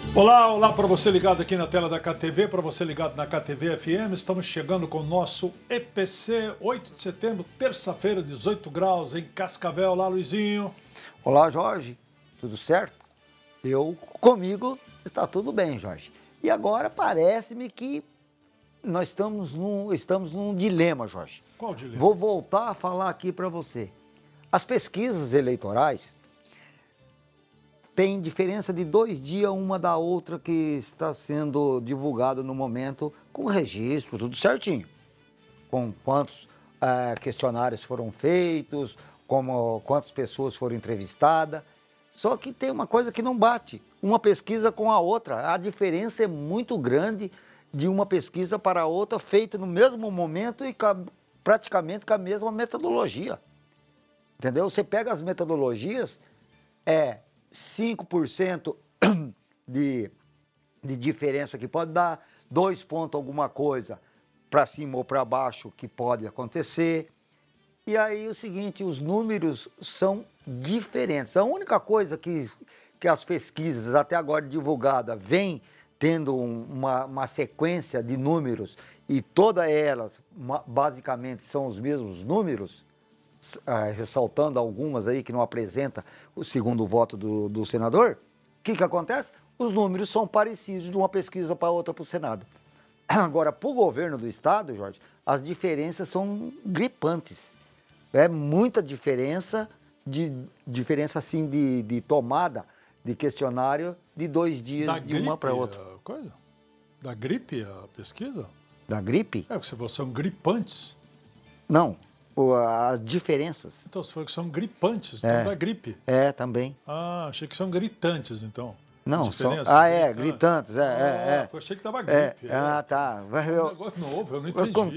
Olá, olá para você ligado aqui na tela da KTV, para você ligado na KTV FM. Estamos chegando com o nosso EPC, 8 de setembro, terça-feira, 18 graus em Cascavel. Olá, Luizinho. Olá, Jorge. Tudo certo? Comigo está tudo bem, Jorge. E agora parece-me que nós estamos num dilema, Jorge. Qual dilema? Vou voltar a falar aqui para você. As pesquisas eleitorais têm diferença de 2 dias uma da outra que está sendo divulgado no momento, com registro, tudo certinho. Com quantos questionários foram feitos, quantas pessoas foram entrevistadas. Só que tem uma coisa que não bate, uma pesquisa com a outra. A diferença é muito grande de uma pesquisa para a outra, feita no mesmo momento e praticamente com a mesma metodologia. Entendeu? Você pega as metodologias, 5% de diferença que pode dar, 2 pontos alguma coisa para cima ou para baixo que pode acontecer. E aí o seguinte, os números são diferentes. A única coisa que as pesquisas até agora divulgadas vêm tendo uma sequência de números e todas elas basicamente são os mesmos números, ressaltando algumas aí que não apresenta o segundo voto do senador, o que acontece? Os números são parecidos de uma pesquisa para outra para o Senado. Agora, para o governo do Estado, Jorge, as diferenças são gripantes. É muita diferença, assim, de tomada de questionário de 2 dias de uma para outra. Coisa? Da gripe, a pesquisa? Da gripe? Porque você falou que são gripantes. Não, as diferenças. Então, você falou que são gripantes, então da gripe. Também. Achei que são gritantes, então. Não, são. Gritantes, Eu achei que tava gripe. Tá. É um negócio novo, eu não entendi. Com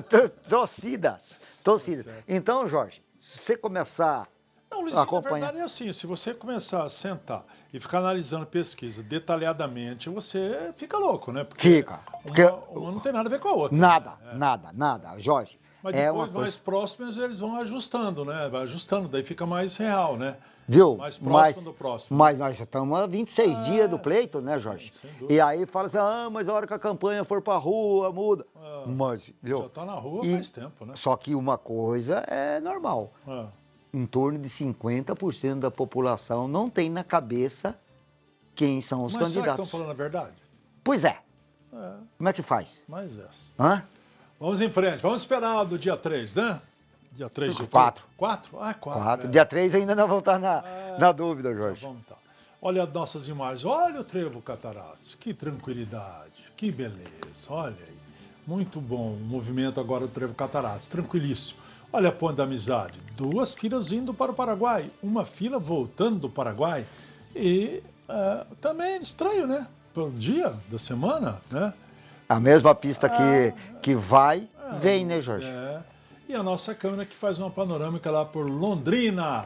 torcidas. Então, Jorge, se você começar Não, Luiz, a acompanhar... na verdade é assim, se você começar a sentar e ficar analisando pesquisa detalhadamente, você fica louco, né? Fica. Uma não tem nada a ver com a outra. Nada, Jorge. Mas depois, mais próximos, eles vão ajustando, né? Vai ajustando, daí fica mais real, né? Viu? Mais próximo do próximo. Mas nós estamos a 26 dias do pleito, né, Jorge? Sem dúvida. E aí fala assim, mas a hora que a campanha for pra rua, muda. Mas, viu? Já está na rua faz tempo, né? Só que uma coisa é normal. Em torno de 50% da população não tem na cabeça quem são os candidatos. Será que estão falando a verdade? Pois é. Como é que faz? Mais essa. Vamos em frente. Vamos esperar do dia 3, né? Dia 3 de 4. 4? 4. Dia 3 ainda não vão estar na dúvida, Jorge. Vamos tá. Olha as nossas imagens. Olha o Trevo Cataratas. Que tranquilidade. Que beleza. Olha aí. Muito bom o movimento agora do Trevo Cataratas. Tranquilíssimo. Olha a Ponte da Amizade. 2 filas indo para o Paraguai. Uma fila voltando do Paraguai. E também estranho, né? Por dia da semana, né? A mesma pista que vai, vem, né, Jorge? E a nossa câmera que faz uma panorâmica lá por Londrina.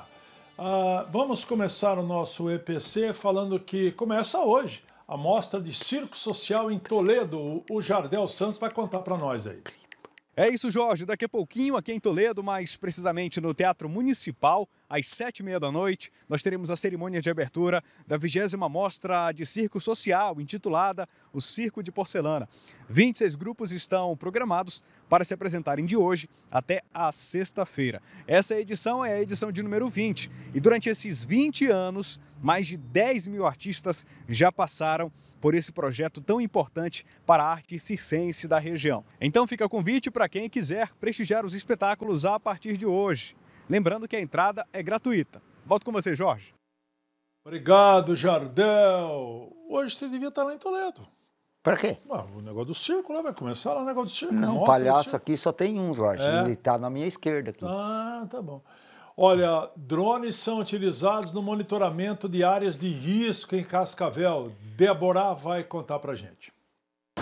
Vamos começar o nosso EPC falando que começa hoje a mostra de circo social em Toledo. O Jardel Santos vai contar para nós aí. É isso, Jorge. Daqui a pouquinho, aqui em Toledo, mais precisamente no Teatro Municipal, às 7h30 da noite, nós teremos a cerimônia de abertura da 20ª Mostra de Circo Social, intitulada O Circo de Porcelana. 26 grupos estão programados para se apresentarem de hoje até a sexta-feira. Essa edição é a edição de número 20 e durante esses 20 anos, mais de 10 mil artistas já passaram por esse projeto tão importante para a arte circense da região. Então fica o convite para quem quiser prestigiar os espetáculos a partir de hoje. Lembrando que a entrada é gratuita. Volto com você, Jorge. Obrigado, Jardel. Hoje você devia estar lá em Toledo. Para quê? O negócio do circo lá vai começar lá o negócio do circo. Não, palhaço aqui só tem um, Jorge. Ele está na minha esquerda aqui. Tá bom. Olha, drones são utilizados no monitoramento de áreas de risco em Cascavel. Débora vai contar pra gente. Bom,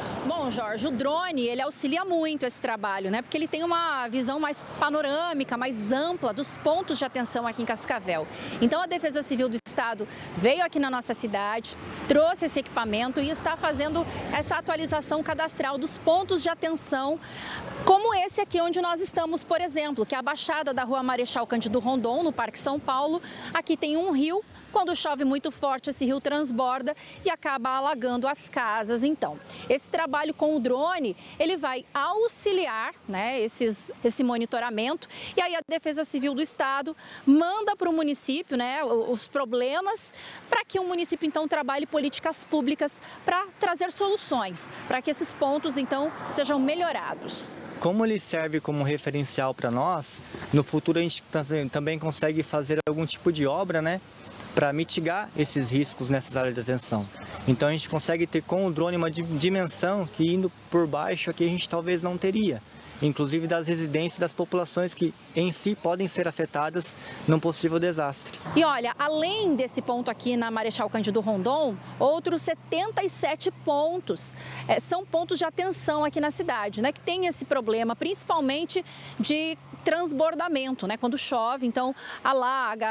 Bom, Jorge, o drone, ele auxilia muito esse trabalho, né? Porque ele tem uma visão mais panorâmica, mais ampla dos pontos de atenção aqui em Cascavel. Então, a Defesa Civil do Estado veio aqui na nossa cidade, trouxe esse equipamento e está fazendo essa atualização cadastral dos pontos de atenção, como esse aqui onde nós estamos, por exemplo, que é a Baixada da Rua Marechal Cândido Rondon, no Parque São Paulo. Aqui tem um rio. Quando chove muito forte, esse rio transborda e acaba alagando as casas. Então, esse trabalho com o drone, ele vai auxiliar, né, esse monitoramento. E aí a Defesa Civil do Estado manda para o município, né, os problemas, para que o município, então, trabalhe políticas públicas para trazer soluções, para que esses pontos, então, sejam melhorados. Como ele serve como referencial para nós, no futuro a gente também consegue fazer algum tipo de obra, né, para mitigar esses riscos nessas áreas de atenção. Então a gente consegue ter com o drone uma dimensão que indo por baixo aqui a gente talvez não teria. Inclusive das residências das populações que em si podem ser afetadas num possível desastre. E olha, além desse ponto aqui na Marechal Cândido Rondon, outros 77 pontos são pontos de atenção aqui na cidade, né, que tem esse problema, principalmente de transbordamento, né, quando chove, então alaga,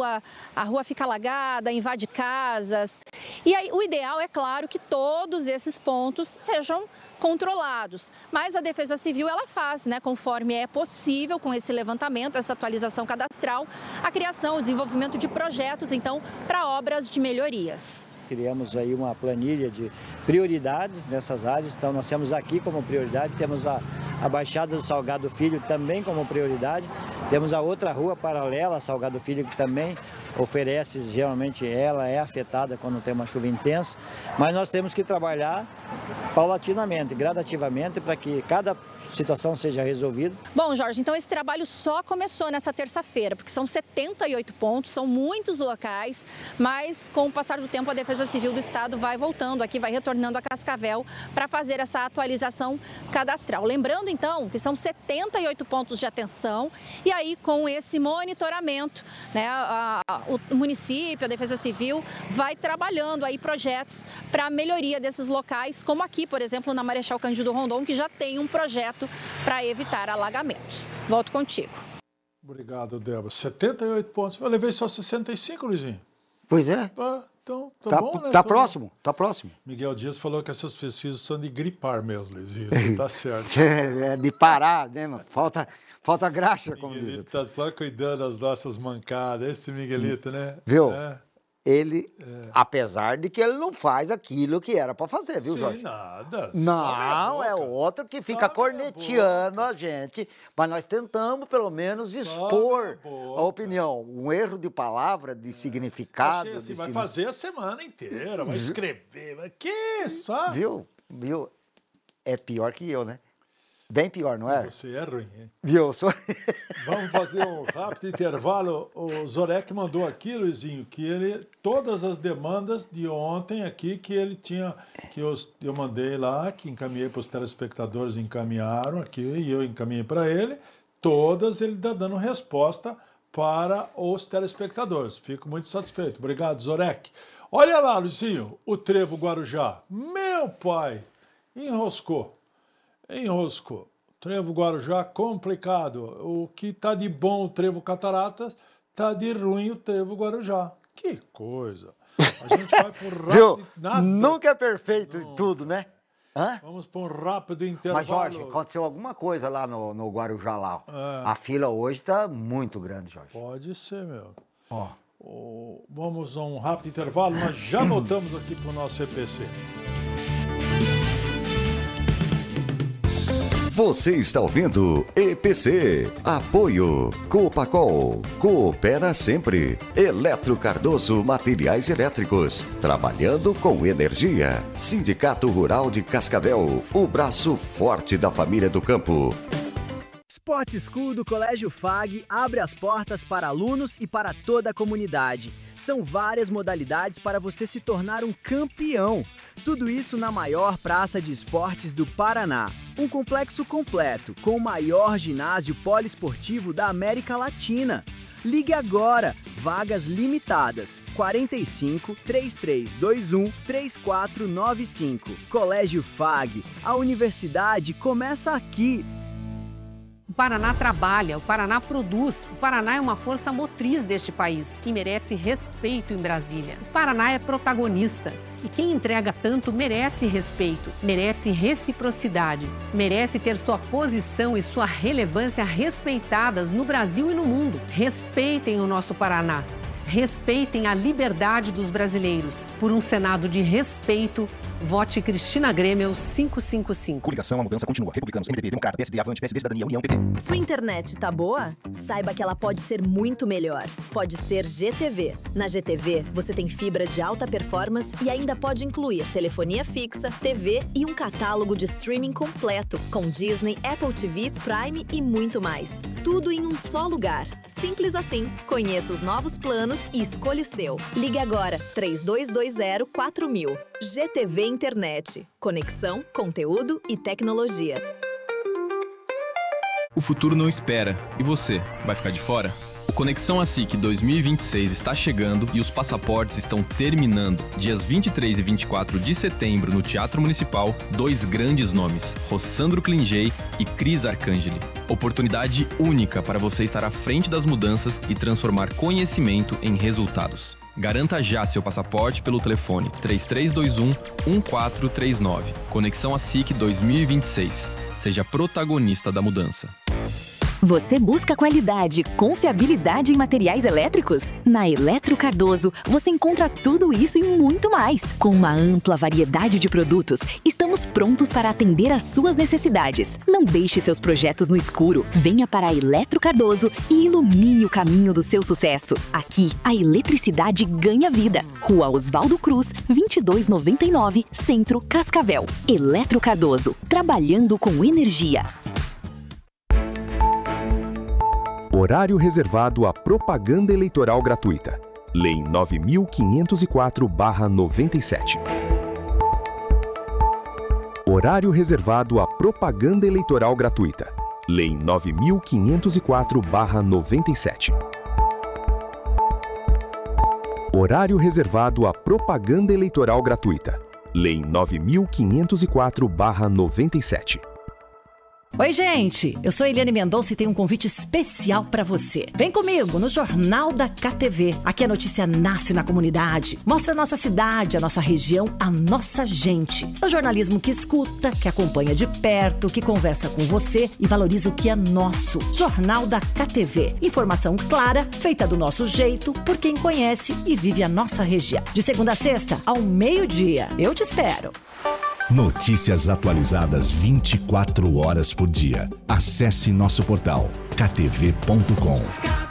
a rua fica alagada, invade casas. E aí o ideal é claro que todos esses pontos sejam controlados, mas a Defesa Civil ela faz, né, conforme é possível com esse levantamento, essa atualização cadastral, a criação, o desenvolvimento de projetos, então, para obras de melhorias. Criamos aí uma planilha de prioridades nessas áreas, então nós temos aqui como prioridade, temos a Baixada do Salgado Filho também como prioridade, temos a outra rua paralela a Salgado Filho que também oferece, geralmente ela é afetada quando tem uma chuva intensa, mas nós temos que trabalhar paulatinamente, gradativamente, para que cada situação seja resolvida. Bom, Jorge, então esse trabalho só começou nessa terça-feira, porque são 78 pontos, são muitos locais, mas com o passar do tempo a Defesa Civil do Estado vai voltando aqui, vai retornando a Cascavel para fazer essa atualização cadastral. Lembrando então que são 78 pontos de atenção e aí com esse monitoramento, né, o município, a Defesa Civil vai trabalhando aí projetos para a melhoria desses locais, como aqui, por exemplo, na Marechal Cândido Rondon, que já tem um projeto para evitar alagamentos. Volto contigo. Obrigado, Débora. 78 pontos. Eu levei só 65, Luizinho. Pois é. Então, tá bom, né? Tá próximo, tá próximo. Miguel Dias falou que essas pesquisas são de gripar mesmo, Luizinho. Você tá certo. É de parar, né, mano? Falta graxa, como diz. Miguelito tá só cuidando das nossas mancadas. Esse Miguelito, né? Viu? Ele, apesar de que ele não faz aquilo que era para fazer, viu, Jorge? Nada. Não, é outro que fica corneteando a gente. Mas nós tentamos, pelo menos, expor a opinião. Um erro de palavra, de significado. Assim, vai fazer a semana inteira, vai escrever. Vai... Que, sabe? Viu? É pior que eu, né? Bem pior, não é? Você é ruim, hein? Viu? Vamos fazer um rápido intervalo. O Zorek mandou aqui, Luizinho, que todas as demandas de ontem aqui que ele tinha, que eu mandei lá, que encaminhei para os telespectadores, encaminharam aqui, e eu encaminhei para ele, todas ele está dando resposta para os telespectadores. Fico muito satisfeito. Obrigado, Zorek. Olha lá, Luizinho, o Trevo Guarujá. Meu pai, enroscou. Trevo Guarujá, complicado. O que está de bom o Trevo Cataratas, está de ruim o Trevo Guarujá. Que coisa. A gente vai por rápido... Viu? Nunca é perfeito em tudo, né? Hã? Vamos por um rápido intervalo. Mas, Jorge, aconteceu alguma coisa lá no Guarujá lá. A fila hoje está muito grande, Jorge. Pode ser, meu. Vamos a um rápido intervalo. Nós já voltamos aqui para o nosso EPC. Você está ouvindo EPC. Apoio Copacol. Coopera sempre. Eletro Cardoso Materiais Elétricos. Trabalhando com energia. Sindicato Rural de Cascavel. O braço forte da família do campo. Sport School do Colégio FAG abre as portas para alunos e para toda a comunidade. São várias modalidades para você se tornar um campeão. Tudo isso na maior praça de esportes do Paraná. Um complexo completo, com o maior ginásio poliesportivo da América Latina. Ligue agora. Vagas limitadas. 45 3321 3495. Colégio FAG. A universidade começa aqui. O Paraná trabalha, o Paraná produz, o Paraná é uma força motriz deste país, que merece respeito em Brasília. O Paraná é protagonista e quem entrega tanto merece respeito, merece reciprocidade, merece ter sua posição e sua relevância respeitadas no Brasil e no mundo. Respeitem o nosso Paraná. Respeitem a liberdade dos brasileiros. Por um Senado de respeito, vote Cristina Grêmio 555. Coligação, a mudança continua. Republicanos, MDB, Democrata, PSD, Avante, PSD, Cidadania, União, PP. Sua internet tá boa? Saiba que ela pode ser muito melhor. Pode ser GTV. Na GTV, você tem fibra de alta performance e ainda pode incluir telefonia fixa, TV e um catálogo de streaming completo, com Disney, Apple TV, Prime e muito mais. Tudo em um só lugar. Simples assim. Conheça os novos planos e escolha o seu. Ligue agora, 3220-4000. GTV Internet. Conexão, conteúdo e tecnologia. O futuro não espera. E você, vai ficar de fora? O Conexão ASIC 2026 está chegando e os passaportes estão terminando. Dias 23 e 24 de setembro, no Teatro Municipal, 2 grandes nomes, Rossandro Klingey e Cris Arcangeli. Oportunidade única para você estar à frente das mudanças e transformar conhecimento em resultados. Garanta já seu passaporte pelo telefone 3321-1439. Conexão ASIC 2026. Seja protagonista da mudança. Você busca qualidade, confiabilidade em materiais elétricos? Na Eletro Cardoso, você encontra tudo isso e muito mais. Com uma ampla variedade de produtos, estamos prontos para atender às suas necessidades. Não deixe seus projetos no escuro. Venha para a Eletro Cardoso e ilumine o caminho do seu sucesso. Aqui, a eletricidade ganha vida. Rua Oswaldo Cruz, 2299, Centro, Cascavel. Eletro Cardoso, trabalhando com energia. Horário reservado à propaganda eleitoral gratuita. Lei 9.504/97. Horário reservado à propaganda eleitoral gratuita. Lei 9.504/97. Horário reservado à propaganda eleitoral gratuita. Lei 9.504/97. Oi, gente! Eu sou Eliane Mendonça e tenho um convite especial para você. Vem comigo no Jornal da KTV. Aqui a notícia nasce na comunidade. Mostra a nossa cidade, a nossa região, a nossa gente. É o jornalismo que escuta, que acompanha de perto, que conversa com você e valoriza o que é nosso. Jornal da KTV. Informação clara, feita do nosso jeito, por quem conhece e vive a nossa região. De segunda a sexta, ao meio-dia. Eu te espero. Notícias atualizadas 24 horas por dia. Acesse nosso portal ktv.com.